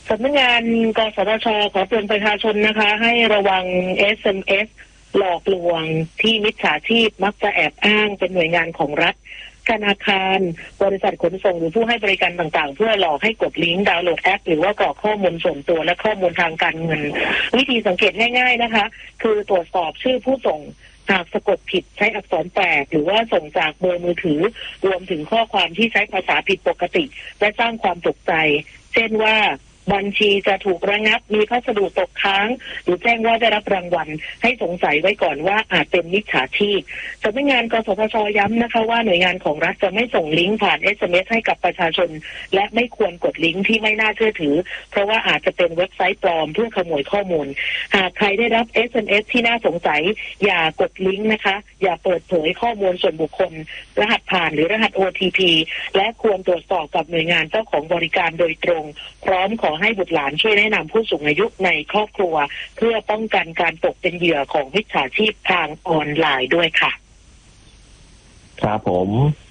สำนักงานกสทช.ขอเตือนประชาชนนะคะให้ระวัง SMS หลอกลวงที่มิจฉาชีพมักจะแอบอ้างเป็นหน่วยงานของรัฐธนาคารบริษัทขนส่งหรือผู้ให้บริการต่างๆเพื่อหลอกให้กดลิงก์ดาวน์โหลดแอปหรือว่ากรอกข้อมูลส่วนตัวและข้อมูลทางการเงินวิธีสังเกตง่ายๆนะคะคือตรวจสอบชื่อผู้ส่งหากสะกดผิดใช้อักษรแปลกหรือว่าส่งจากเบอร์มือถือรวมถึงข้อความที่ใช้ภาษาผิดปกติและสร้างความตกใจเช่นว่าบัญชีจะถูกระงับมีพัสดุตกค้างหรือแจ้งว่าได้รับรางวัลให้สงสัยไว้ก่อนว่าอาจเป็นมิจฉาชีพสำนักงานกสทช.ย้ำนะคะว่าหน่วยงานของรัฐจะไม่ส่งลิงก์ผ่าน SMS ให้กับประชาชนและไม่ควรกดลิงก์ที่ไม่น่าเชื่อถือเพราะว่าอาจจะเป็นเว็บไซต์ปลอมเพื่อขโมยข้อมูลหากใครได้รับ SMS ที่น่าสงสัยอย่ากดลิงก์นะคะอย่าเปิดเผยข้อมูลส่วนบุคคลรหัสผ่านหรือรหัส OTP และควรตรวจสอบกับหน่วยงานเจ้าของบริการโดยตรงพร้อมขอให้บุตรหลานช่วยแนะนำผู้สูงอายุในครอบครัวเพื่อป้องกันการตกเป็นเหยื่อของมิจฉาชีพทางออนไลน์ด้วยค่ะครับผม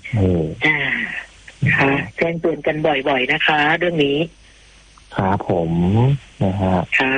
ค่ะแจ้งเตือนกันบ่อยๆนะคะเรื่องนี้ครับผมนะฮะค่ะ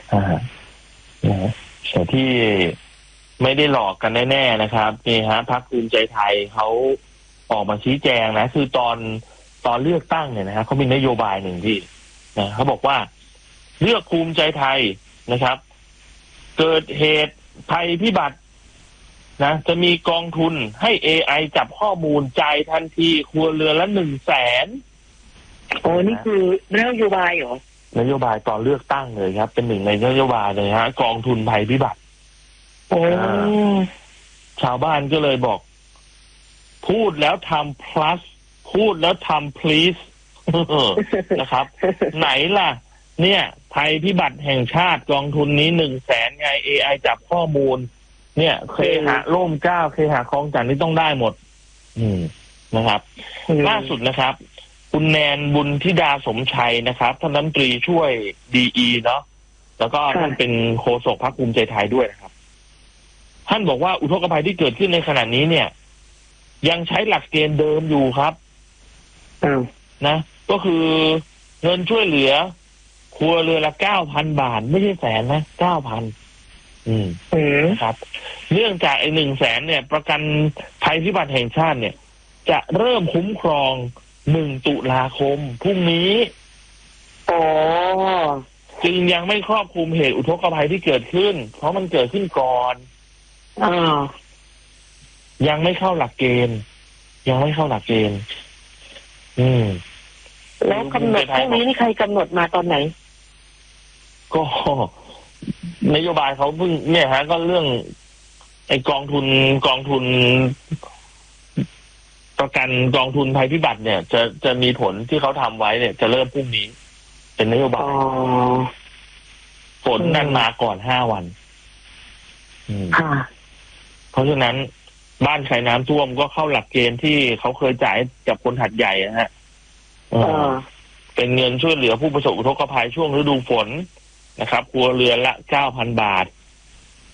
แต่ที่ไม่ได้หลอกกันแน่ๆนะครับนี่ฮะพรรคภูมิใจไทยเขาออกมาชี้แจงนะคือตอนเลือกตั้งเนี่ยนะฮะเขามีนโยบายหนึ่งที่นะเขาบอกว่าเลือกภูมิใจไทยนะครับเกิดเหตุภัยพิบัตินะจะมีกองทุนให้ AI จับข้อมูลจ่ายทันทีครัวเรือนละ 100,000 โอ้นี่คือนโยบายเหรอนโยบายตอนเลือกตั้งเลยครับเป็นหนึ่งในนโยบายเลยฮะกองทุนภัยพิบัติโอ้ชาวบ้านก็เลยบอกพูดแล้วทำ plus พูดแล้วทำ please นะครับไหนล่ะเนี่ยภัยพิบัติแห่งชาติกองทุนนี้ 100,000 ไง AI จับข้อมูลเนี่ยเคหะร่มเกล้าเคหะคลองจันทน์นี่ต้องได้หมดนะครับล่าสุดนะครับคุณแนนบุญธิดาสมชัยนะครับท่านรัฐมนตรีช่วยดีเนาะแล้วก็ท่านเป็นโฆษกพรรคภูมิใจไทยด้วยนะครับท่านบอกว่าอุทกภัยที่เกิดขึ้นในขณะนี้เนี่ยยังใช้หลักเกณฑ์เดิมอยู่ครับนะก็คือเงินช่วยเหลือครัวเรือนละ 9,000 บาทไม่ใช่แสนนะ 9,000 นะครับเนื่องจากไอ้ 100,000 เนี่ยประกันภัยพิบัติแห่งชาติเนี่ยจะเริ่มคุ้มครอง1 ตุลาคมพรุ่งนี้จึงยังไม่ครอบคลุมเหตุอุทกภัยที่เกิดขึ้นเพราะมันเกิดขึ้นก่อนยังไม่เข้าหลักเกณฑ์แล้วกำหนดพรุ่งนี้นี่ใครกำหนดมาตอนไหนก็นโยบายเขาเพิ่งเนี่ยฮะก็เรื่องไอ้กองทุนประกันกองทุนภัยพิบัติเนี่ยจะมีผลที่เขาทำไว้เนี่ยจะเริ่มพรุ่งนี้เป็นนโยบายฝนนั่นมาก่อน5 วันเพราะฉะนั้นบ้านใครน้ำท่วมก็เข้าหลักเกณฑ์ที่เขาเคยจ่ายกับคนหัดใหญ่นะฮะเป็นเงินช่วยเหลือผู้ประสบอุทกภัยช่วงฤดูฝนนะครับครัวเรือนละ 9,000 บาท